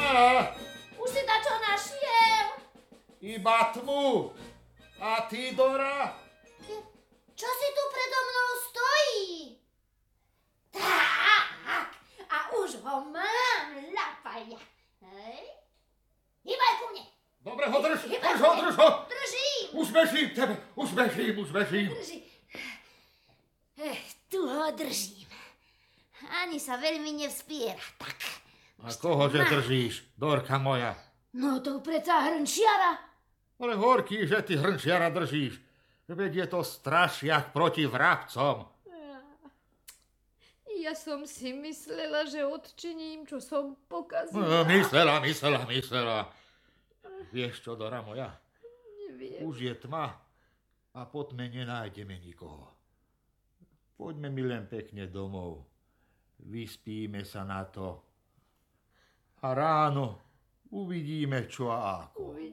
Už si dačo našiel? Iba tmu. A ty, Dora? Čo si tu predo mnou stojí? Tak, a už ho mám, lapaja. Hej? Hýbaj ku mne. Dobre ho drž ho. Držím. Už bežím. Drži. Tu ho držím. Ani sa veľmi nevzpiera, tak. A kohože držíš, Dorka moja? No to preca hrnčiara. Ale horký, že ty hrnčiara držíš. Veď je to strašiak proti vrabcom. Ja som si myslela, že odčiním, čo som pokazila. Myslela. Vieš čo, Dora moja? Neviem. Už je tma a po tme nenájdeme nikoho. Poďme mi len pekne domov. Vyspíme sa na to. A ráno uvidíme čo a ako.